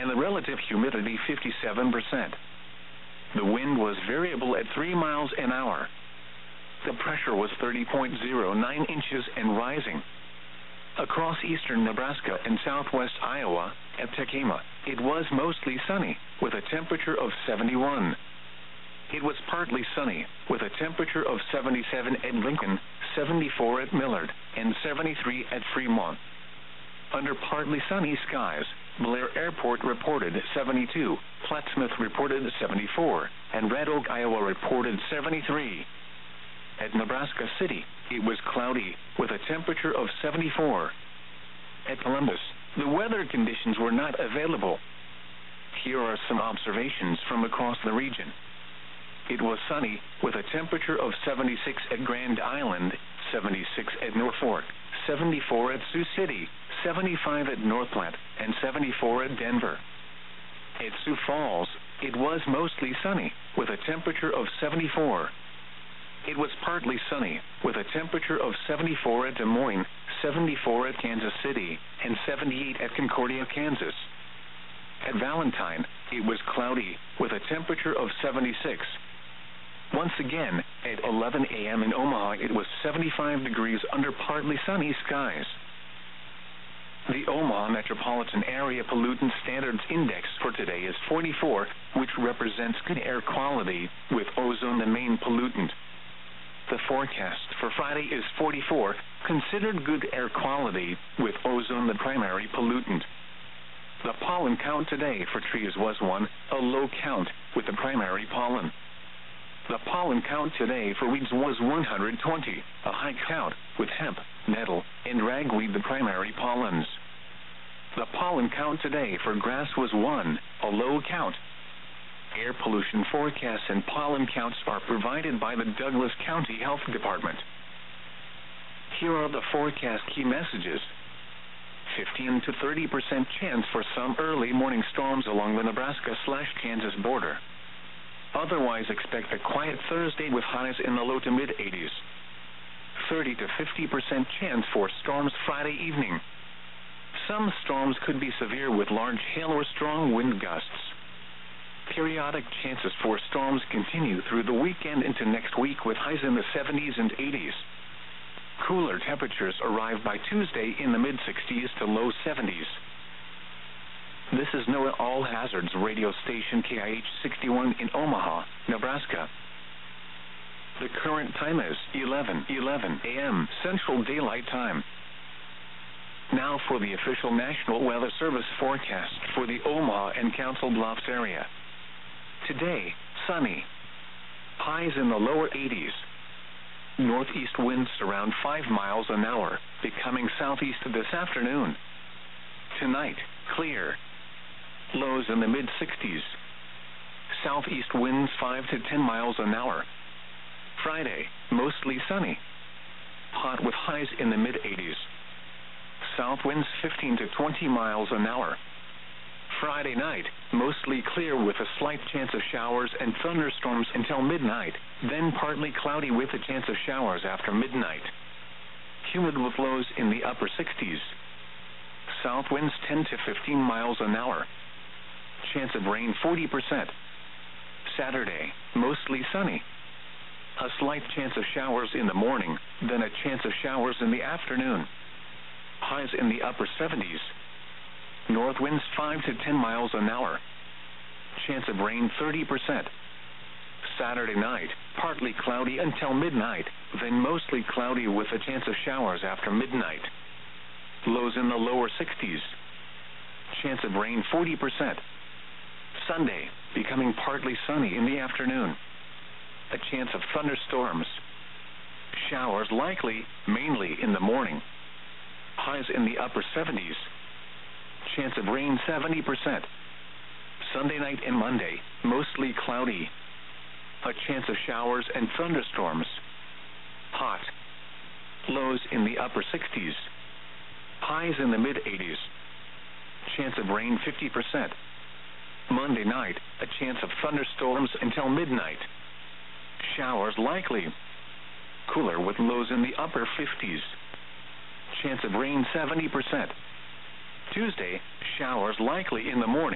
and the relative humidity 57%. The wind was variable at 3 miles an hour. The pressure was 30.09 inches and rising. Across eastern Nebraska and southwest Iowa, at Tekema, it was mostly sunny, with a temperature of 71. It was partly sunny, with a temperature of 77 at Lincoln, 74 at Millard, and 73 at Fremont. Under partly sunny skies, Blair Airport reported 72, Plattsmouth reported 74, and Red Oak, Iowa reported 73. At Nebraska City, it was cloudy, with a temperature of 74. At Columbus, the weather conditions were not available. Here are some observations from across the region. It was sunny, with a temperature of 76 at Grand Island, 76 at Norfolk, 74 at Sioux City, 75 at North Platte, and 74 at Denver. At Sioux Falls, it was mostly sunny, with a temperature of 74. It was partly sunny, with a temperature of 74 at Des Moines, 74 at Kansas City, and 78 at Concordia, Kansas. At Valentine, it was cloudy, with a temperature of 76. Once again, at 11 a.m. in Omaha, it was 75 degrees under partly sunny skies. The Omaha Metropolitan Area Pollutant Standards Index for today is 44, which represents good air quality, with ozone the main pollutant. The forecast for Friday is 44, considered good air quality, with ozone the primary pollutant. The pollen count today for trees was 1, a low count, with the primary pollen. The pollen count today for weeds was 120, a high count, with hemp, nettle, and ragweed the primary pollens. The pollen count today for grass was 1, a low count. Air pollution forecasts and pollen counts are provided by the Douglas County Health Department. Here are the forecast key messages. 15 to 30% chance for some early morning storms along the Nebraska/Kansas border. Otherwise, expect a quiet Thursday with highs in the low to mid-80s. 30 to 50% chance for storms Friday evening. Some storms could be severe with large hail or strong wind gusts. Periodic chances for storms continue through the weekend into next week with highs in the 70s and 80s. Cooler temperatures arrive by Tuesday in the mid-60s to low 70s. This is NOAA All Hazards radio station KIH 61 in Omaha, Nebraska. The current time is 11:11 a.m. Central Daylight Time. Now for the official National Weather Service forecast for the Omaha and Council Bluffs area. Today, sunny. Highs in the lower 80s. Northeast winds around 5 miles an hour, becoming southeast this afternoon. Tonight, clear. Lows in the mid-60s. Southeast winds 5 to 10 miles an hour. Friday, mostly sunny. Hot with highs in the mid-80s. South winds 15 to 20 miles an hour. Friday night, mostly clear with a slight chance of showers and thunderstorms until midnight, then partly cloudy with a chance of showers after midnight. Humid with lows in the upper 60s. South winds 10 to 15 miles an hour. Chance of rain 40%. Saturday, mostly sunny. A slight chance of showers in the morning, then a chance of showers in the afternoon. Highs in the upper 70s. North winds 5 to 10 miles an hour. Chance of rain 30%. Saturday night, partly cloudy until midnight, then mostly cloudy with a chance of showers after midnight. Lows in the lower 60s. Chance of rain 40%. Sunday, becoming partly sunny in the afternoon. A chance of thunderstorms. Showers likely, mainly in the morning. Highs in the upper 70s. Chance of rain 70%. Sunday night and Monday, mostly cloudy. A chance of showers and thunderstorms. Hot. Lows in the upper 60s. Highs in the mid-80s. Chance of rain 50%. Monday night, a chance of thunderstorms until midnight. Showers likely. Cooler with lows in the upper 50s. Chance of rain 70%. Tuesday, showers likely in the morning.